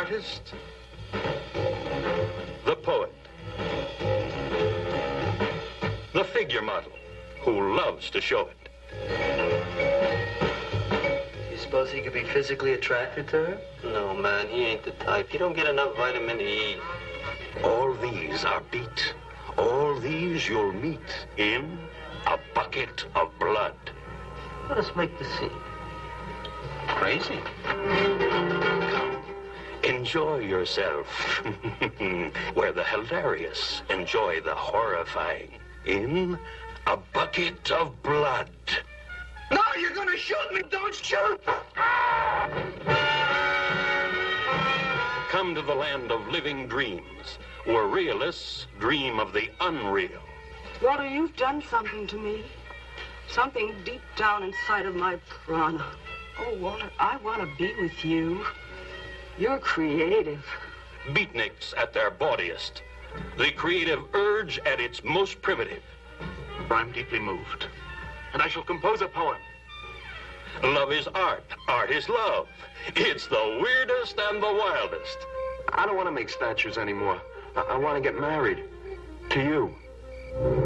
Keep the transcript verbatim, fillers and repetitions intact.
artist, the poet, the figure model who loves to show it. You suppose he could be physically attracted to her? No, man, he ain't the type. You don't get enough vitamin E. All these are beat. All these you'll meet in A Bucket of Blood. Let us make the scene. Crazy. Come, enjoy yourself. Where the hilarious enjoy the horrifying in A Bucket of Blood. No, you're gonna shoot me! Don't shoot! Come to the land of living dreams, where realists dream of the unreal. Walter, you've done something to me. Something deep down inside of my prana. Oh, Walter, I want to be with you. You're creative. Beatniks at their bawdiest. The creative urge at its most primitive. I'm deeply moved, and I shall compose a poem. Love is art. Art is love. It's the weirdest and the wildest. I don't want to make statues anymore. I, I want to get married. To you.